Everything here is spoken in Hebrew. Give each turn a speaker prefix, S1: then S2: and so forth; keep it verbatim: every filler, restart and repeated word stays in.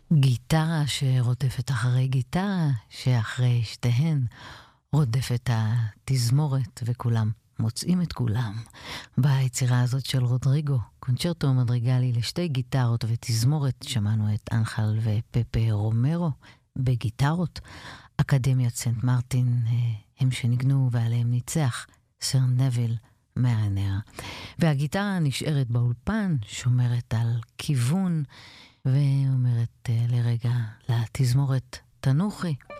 S1: גיטרה שרודפת אחרי גיטרה, שאחרי שתיהן רודפת התזמורת, וכולם מוצאים את כולם. ביצירה הזאת של רודריגו, קונצ'רטו מדריגלי לשתי גיטרות ותזמורת, שמענו את אנחל ופפה רומרו בגיטרות. אקדמיית סנט מרטין הם שניגנו ועליהם ניצח סר נביל מרנר. והגיטרה נשארת באולפן, שומרת על כיוון, ואומרת לרגע לתזמורת תנוחי.